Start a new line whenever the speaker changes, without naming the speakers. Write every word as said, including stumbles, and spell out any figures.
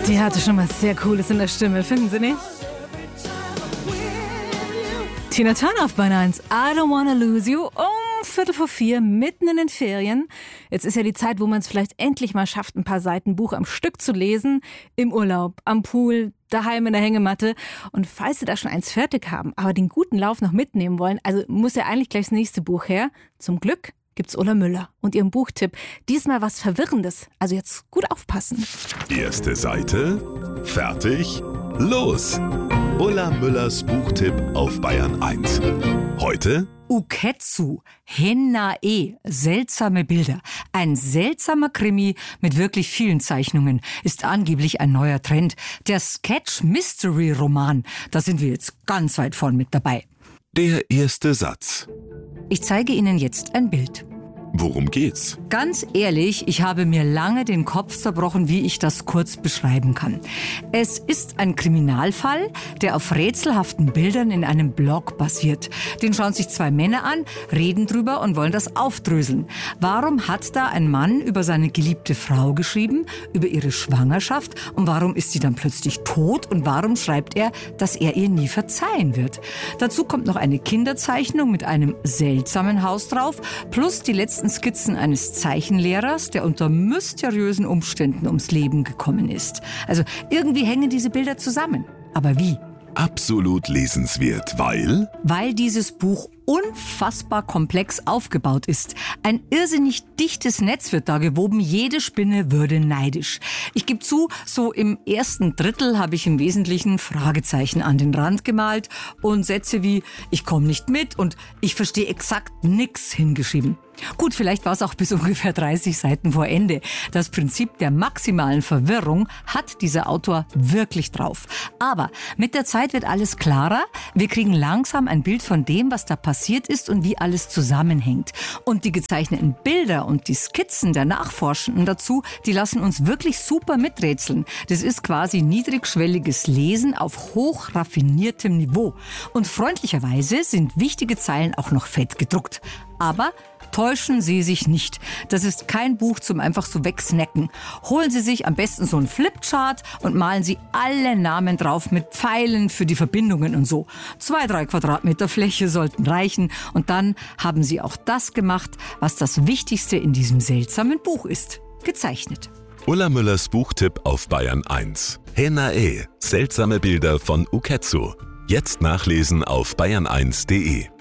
Die hatte schon was sehr Cooles in der Stimme, finden Sie nicht? Tina Turner auf Bayern eins, I Don't Wanna Lose You, um Viertel vor vier, mitten in den Ferien. Jetzt ist ja die Zeit, wo man es vielleicht endlich mal schafft, ein paar Seiten Buch am Stück zu lesen. Im Urlaub, am Pool, daheim in der Hängematte. Und falls Sie da schon eins fertig haben, aber den guten Lauf noch mitnehmen wollen, also muss ja eigentlich gleich das nächste Buch her. Zum Glück gibt's Ulla Müller und ihren Buchtipp. Diesmal was Verwirrendes, also jetzt gut aufpassen.
Erste Seite, fertig, los! Ulla Müllers Buchtipp auf Bayern eins. Heute
Ukketsu, Henna-e, seltsame Bilder. Ein seltsamer Krimi mit wirklich vielen Zeichnungen ist angeblich ein neuer Trend. Der Sketch-Mystery-Roman, da sind wir jetzt ganz weit vorn mit dabei.
der erste Satz.
Ich zeige Ihnen jetzt ein Bild.
Worum geht's?
Ganz ehrlich, ich habe mir lange den Kopf zerbrochen, wie ich das kurz beschreiben kann. Es ist ein Kriminalfall, der auf rätselhaften Bildern in einem Blog basiert. Den schauen sich zwei Männer an, reden drüber und wollen das aufdröseln. Warum hat da ein Mann über seine geliebte Frau geschrieben, über ihre Schwangerschaft, und warum ist sie dann plötzlich tot und warum schreibt er, dass er ihr nie verzeihen wird? Dazu kommt noch eine Kinderzeichnung mit einem seltsamen Haus drauf, plus die letzten Skizzen eines Zeichenlehrers, der unter mysteriösen Umständen ums Leben gekommen ist. Also irgendwie hängen diese Bilder zusammen. Aber wie?
Absolut lesenswert, weil...
Weil dieses Buch unfassbar komplex aufgebaut ist. Ein irrsinnig dichtes Netz wird da gewoben, jede Spinne würde neidisch. Ich gebe zu, so im ersten Drittel habe ich im Wesentlichen Fragezeichen an den Rand gemalt und Sätze wie „ich komme nicht mit" und „ich verstehe exakt nix" hingeschrieben. Gut, vielleicht war es auch bis ungefähr dreißig Seiten vor Ende. Das Prinzip der maximalen Verwirrung hat dieser Autor wirklich drauf. Aber mit der Zeit wird alles klarer. Wir kriegen langsam ein Bild von dem, was da passiert ist und wie alles zusammenhängt. Und die gezeichneten Bilder und die Skizzen der Nachforschenden dazu, die lassen uns wirklich super miträtseln. Das ist quasi niedrigschwelliges Lesen auf hochraffiniertem Niveau. Und freundlicherweise sind wichtige Zeilen auch noch fett gedruckt. Aber täuschen Sie sich nicht. Das ist kein Buch zum einfach so wegsnacken. Holen Sie sich am besten so einen Flipchart und malen Sie alle Namen drauf mit Pfeilen für die Verbindungen und so. Zwei, drei Quadratmeter Fläche sollten reichen und dann haben Sie auch das gemacht, was das Wichtigste in diesem seltsamen Buch ist. Gezeichnet.
Ulla Müllers Buchtipp auf Bayern eins. Henna-e, seltsame Bilder von Ukketsu. Jetzt nachlesen auf bayern eins punkt de.